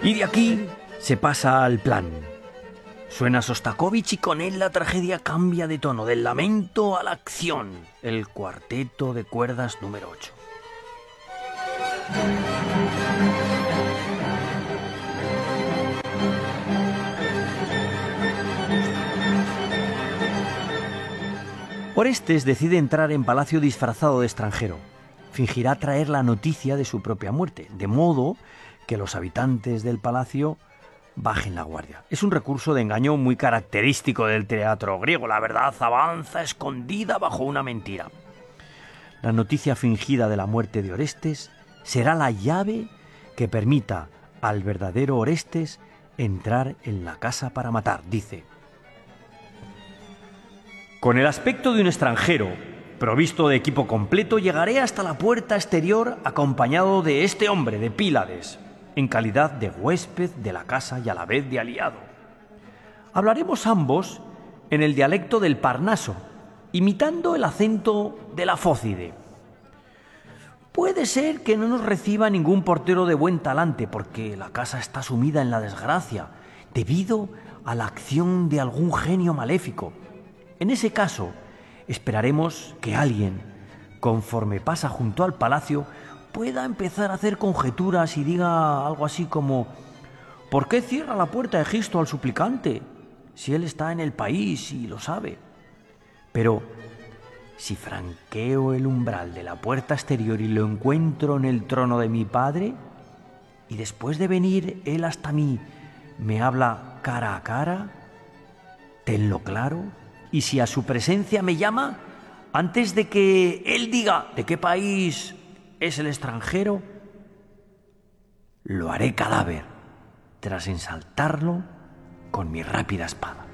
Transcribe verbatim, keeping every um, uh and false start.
Y de aquí se pasa al plan. Suena Sostakovich y con él la tragedia cambia de tono, del lamento a la acción. El cuarteto de cuerdas número ocho. Orestes decide entrar en palacio disfrazado de extranjero. Fingirá traer la noticia de su propia muerte, de modo que los habitantes del palacio bajen la guardia. Es un recurso de engaño muy característico del teatro griego. La verdad avanza escondida bajo una mentira. La noticia fingida de la muerte de Orestes será la llave que permita al verdadero Orestes entrar en la casa para matar, dice. Con el aspecto de un extranjero, provisto de equipo completo, llegaré hasta la puerta exterior acompañado de este hombre, de Pílades, en calidad de huésped de la casa y a la vez de aliado. Hablaremos ambos en el dialecto del Parnaso, imitando el acento de la Fócide. Puede ser que no nos reciba ningún portero de buen talante, porque la casa está sumida en la desgracia, debido a la acción de algún genio maléfico. En ese caso, esperaremos que alguien, conforme pasa junto al palacio, pueda empezar a hacer conjeturas y diga algo así como: ¿por qué cierra la puerta Egisto al suplicante, si él está en el país y lo sabe? Pero si franqueo el umbral de la puerta exterior y lo encuentro en el trono de mi padre, y después de venir él hasta mí me habla cara a cara, tenlo claro. Y si a su presencia me llama, antes de que él diga de qué país es el extranjero, lo haré cadáver tras ensaltarlo con mi rápida espada.